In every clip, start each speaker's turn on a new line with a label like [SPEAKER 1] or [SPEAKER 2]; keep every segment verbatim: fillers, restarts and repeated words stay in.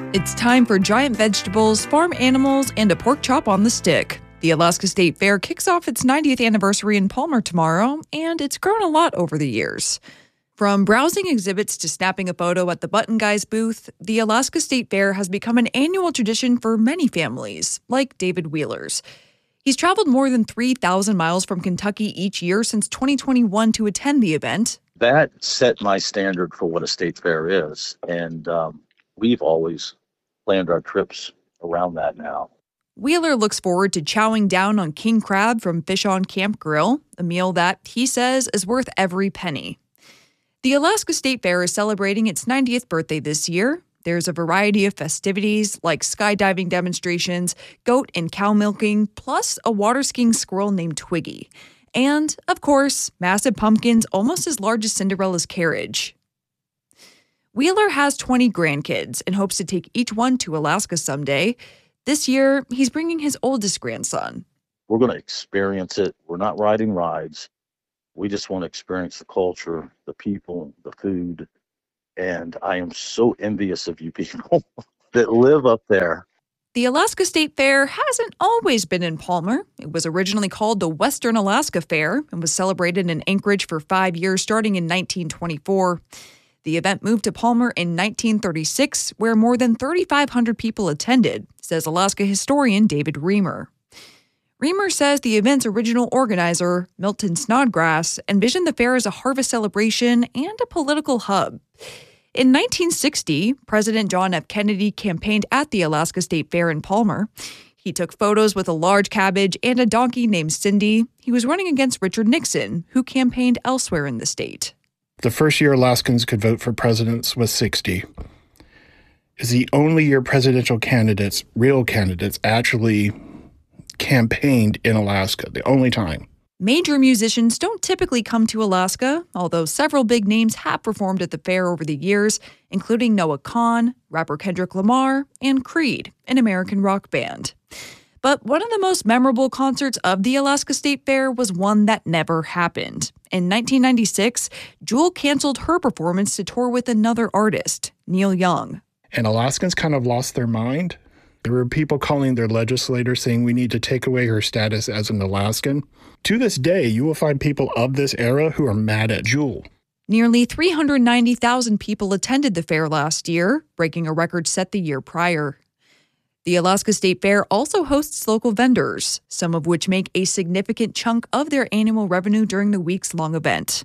[SPEAKER 1] It's time for giant vegetables, farm animals, and a pork chop on the stick. The Alaska State Fair kicks off its ninetieth anniversary in Palmer tomorrow, and it's grown a lot over the years. From browsing exhibits to snapping a photo at the Button Guys booth, the Alaska State Fair has become an annual tradition for many families, like David Wheeler's. He's traveled more than three thousand miles from Kentucky each year since twenty twenty-one to attend the event.
[SPEAKER 2] That set my standard for what a state fair is, and um, we've always planned our trips around that now.
[SPEAKER 1] Wheeler looks forward to chowing down on king crab from Fish on Camp Grill, a meal that, he says, is worth every penny. The Alaska State Fair is celebrating its ninetieth birthday this year. There's a variety of festivities like skydiving demonstrations, goat and cow milking, plus a water skiing squirrel named Twiggy. And, of course, massive pumpkins almost as large as Cinderella's carriage. Wheeler has twenty grandkids and hopes to take each one to Alaska someday. This year, he's bringing his oldest grandson.
[SPEAKER 2] We're going to experience it. We're not riding rides. We just want to experience the culture, the people, the food. And I am so envious of you people that live up there.
[SPEAKER 1] The Alaska State Fair hasn't always been in Palmer. It was originally called the Western Alaska Fair and was celebrated in Anchorage for five years, starting in nineteen twenty-four. The event moved to Palmer in nineteen thirty-six, where more than thirty-five hundred people attended, says Alaska historian David Reamer. Reamer says the event's original organizer, Milton Snodgrass, envisioned the fair as a harvest celebration and a political hub. In nineteen sixty, President John F. Kennedy campaigned at the Alaska State Fair in Palmer. He took photos with a large cabbage and a donkey named Cindy. He was running against Richard Nixon, who campaigned elsewhere in the state.
[SPEAKER 3] The first year Alaskans could vote for presidents was sixty. It's the only year presidential candidates, real candidates, actually campaigned in Alaska, the only time.
[SPEAKER 1] Major musicians don't typically come to Alaska, although several big names have performed at the fair over the years, including Noah Kahan, rapper Kendrick Lamar, and Creed, an American rock band. But one of the most memorable concerts of the Alaska State Fair was one that never happened. In nineteen ninety-six, Jewel canceled her performance to tour with another artist, Neil Young.
[SPEAKER 3] And Alaskans kind of lost their mind. There were people calling their legislators saying we need to take away her status as an Alaskan. To this day, you will find people of this era who are mad at Jewel.
[SPEAKER 1] Nearly three hundred ninety thousand people attended the fair last year, breaking a record set the year prior. The Alaska State Fair also hosts local vendors, some of which make a significant chunk of their annual revenue during the weeks-long event.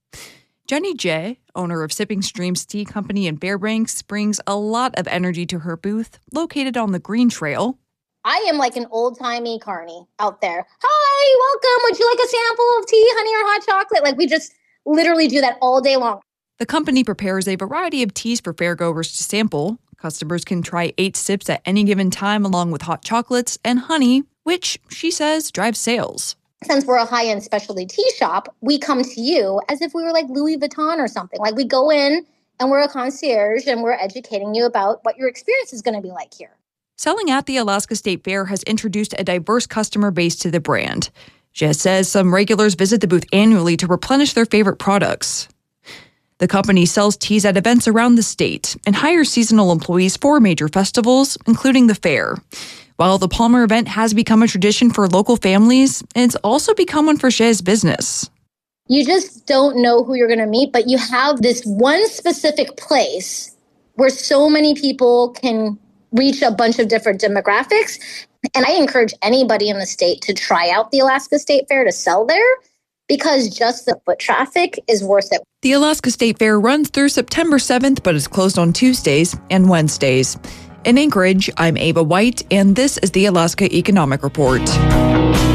[SPEAKER 1] Jenny J., owner of Sipping Streams Tea Company in Fairbanks, brings a lot of energy to her booth, located on the Green Trail.
[SPEAKER 4] I am like an old-timey carny out there. Hi, welcome. Would you like a sample of tea, honey, or hot chocolate? Like, we just literally do that all day long.
[SPEAKER 1] The company prepares a variety of teas for fairgoers to sample. Customers can try eight sips at any given time, along with hot chocolates and honey, which, she says, drives sales.
[SPEAKER 4] Since we're a high-end specialty tea shop, we come to you as if we were like Louis Vuitton or something. Like, we go in and we're a concierge and we're educating you about what your experience is going to be like here.
[SPEAKER 1] Selling at the Alaska State Fair has introduced a diverse customer base to the brand. Jess says some regulars visit the booth annually to replenish their favorite products. The company sells teas at events around the state and hires seasonal employees for major festivals, including the fair. While the Palmer event has become a tradition for local families, it's also become one for Jay's business.
[SPEAKER 4] You just don't know who you're going to meet, but you have this one specific place where so many people can reach a bunch of different demographics. And I encourage anybody in the state to try out the Alaska State Fair to sell there, because just the foot traffic is worth it.
[SPEAKER 1] The Alaska State Fair runs through September seventh, but is closed on Tuesdays and Wednesdays. In Anchorage, I'm Ava White, and this is the Alaska Economic Report.